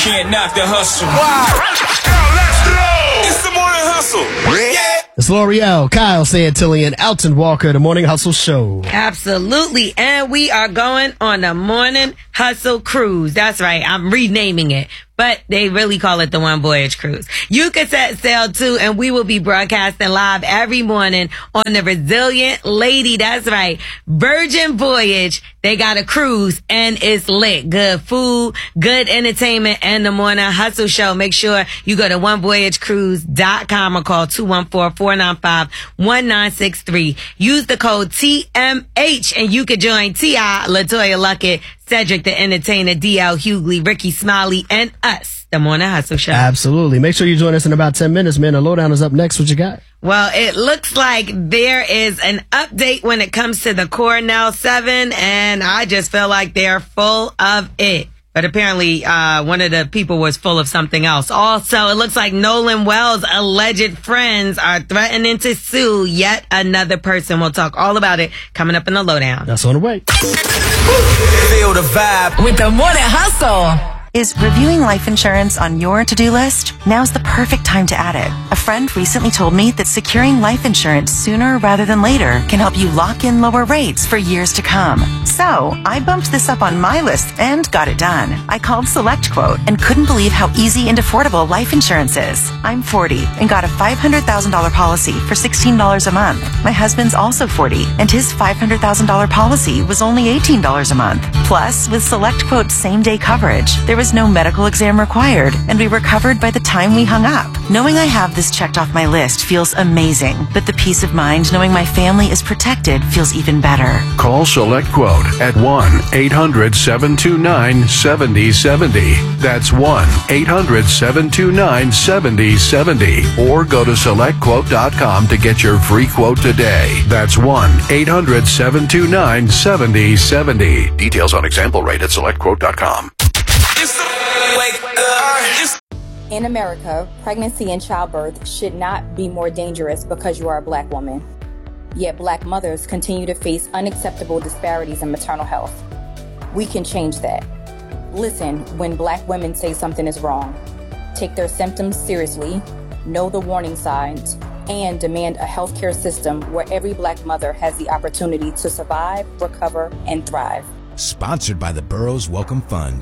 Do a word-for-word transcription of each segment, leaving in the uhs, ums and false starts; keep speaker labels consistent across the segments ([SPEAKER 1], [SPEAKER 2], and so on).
[SPEAKER 1] can't knock the hustle. Wow. Let's go. It's the morning hustle. Yeah.
[SPEAKER 2] It's L'Oreal, Kyle Santillan, Alton Walker, the Morning Hustle Show.
[SPEAKER 3] Absolutely. And we are going on the Morning Hustle Cruise. That's right. I'm renaming it. But they really call it the One Voyage Cruise. You can set sail too, and we will be broadcasting live every morning on the Resilient Lady. That's right. Virgin Voyage. They got a cruise, and it's lit. Good food, good entertainment, and the Morning Hustle Show. Make sure you go to one voyage cruise dot com or call two one four, four nine five, one nine six three. Use the code T M H, and you can join T I, LaToya Luckett, Cedric the Entertainer, D L Hughley, Ricky Smiley, and us, the Morning Hustle Show.
[SPEAKER 2] Absolutely. Make sure you join us in about ten minutes, man. The Lowdown is up next. What you got?
[SPEAKER 3] Well, it looks like there is an update when it comes to the Cornell seven, and I just feel like they're full of it. But apparently, uh, one of the people was full of something else. Also, it looks like Nolan Wells' alleged friends are threatening to sue yet another person. We'll talk all about it coming up in the Lowdown.
[SPEAKER 2] That's on the way.
[SPEAKER 1] Feel the vibe
[SPEAKER 4] with the Morning Hustle.
[SPEAKER 5] Is reviewing life insurance on your to-do list? Now's the perfect time to add it. A friend recently told me that securing life insurance sooner rather than later can help you lock in lower rates for years to come. So, I bumped this up on my list and got it done. I called SelectQuote and couldn't believe how easy and affordable life insurance is. I'm forty and got a five hundred thousand dollars policy for sixteen dollars a month. My husband's also forty and his five hundred thousand dollars policy was only eighteen dollars a month. Plus, with SelectQuote's same-day coverage, there was no medical exam required, and we were covered by the time we hung up. Knowing I have this checked off my list feels amazing, but the peace of mind knowing my family is protected feels even better.
[SPEAKER 6] Call SelectQuote at one eight hundred, seven two nine, seven zero seven zero. That's one eight hundred, seven two nine, seven zero seven zero. Or go to select quote dot com to get your free quote today. That's one eight hundred, seven two nine, seven zero seven zero. Details on example rate at select quote dot com.
[SPEAKER 7] In America, pregnancy and childbirth should not be more dangerous because you are a black woman. Yet black mothers continue to face unacceptable disparities in maternal health. We can change that. Listen when black women say something is wrong. Take their symptoms seriously, know the warning signs, and demand a healthcare system where every black mother has the opportunity to survive, recover, and thrive.
[SPEAKER 8] Sponsored by the Burroughs Welcome Fund.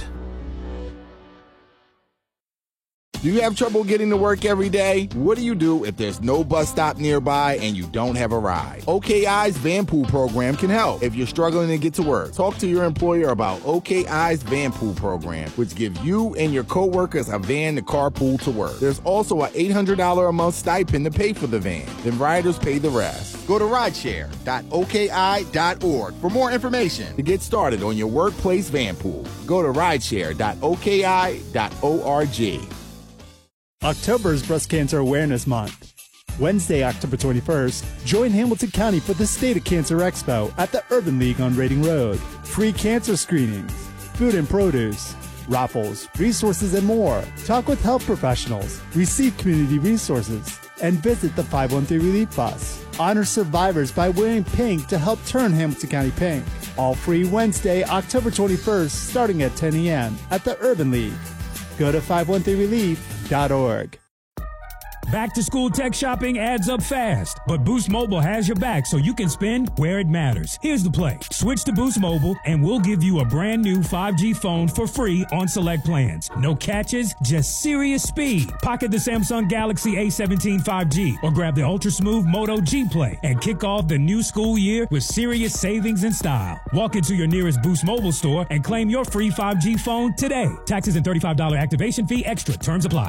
[SPEAKER 9] Do you have trouble getting to work every day? What do you do if there's no bus stop nearby and you don't have a ride? O K I's Van Pool program can help if you're struggling to get to work. Talk to your employer about O K I's Van Pool program, which gives you and your coworkers a van to carpool to work. There's also an eight hundred dollars a month stipend to pay for the van. Then riders pay the rest. Go to rideshare dot O K I dot org for more information to get started on your workplace van pool. Go to rideshare dot O K I dot org.
[SPEAKER 10] October is Breast Cancer Awareness Month. Wednesday, October twenty-first, join Hamilton County for the State of Cancer Expo at the Urban League on Reading Road. Free cancer screenings, food and produce, raffles, resources, and more. Talk with health professionals, receive community resources, and visit the five one three Relief Bus. Honor survivors by wearing pink to help turn Hamilton County pink. All free Wednesday, October twenty-first, starting at ten a.m. at the Urban League. Go to five one three relief dot org.
[SPEAKER 11] Back to school tech shopping adds up fast, but Boost Mobile has your back so you can spend where it matters. Here's the play. Switch to Boost Mobile and we'll give you a brand new five G phone for free on select plans. No catches, just serious speed. Pocket the Samsung Galaxy A seventeen five G or grab the Ultra Smooth Moto G Play and kick off the new school year with serious savings and style. Walk into your nearest Boost Mobile store and claim your free five G phone today. Taxes and thirty-five dollars activation fee extra. Terms apply.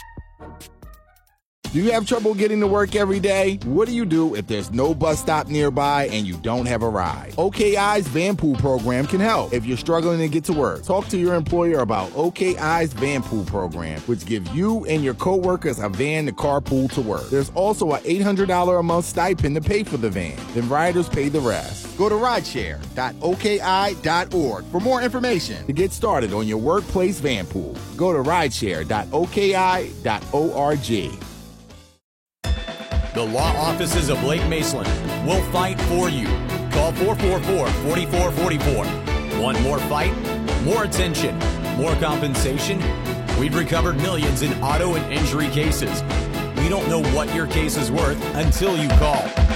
[SPEAKER 9] Do you have trouble getting to work every day? What do you do if there's no bus stop nearby and you don't have a ride? O K I's Van Pool program can help if you're struggling to get to work. Talk to your employer about O K I's Van Pool program, which gives you and your coworkers a van to carpool to work. There's also an eight hundred dollars a month stipend to pay for the van. Then riders pay the rest. Go to rideshare dot O K I dot org for more information to get started on your workplace van pool. Go to rideshare dot O K I dot org.
[SPEAKER 12] The law offices of Blake Maceland will fight for you. Call four four four, four four four four. Want more fight? More attention? More compensation? We've recovered millions in auto and injury cases. We don't know what your case is worth until you call.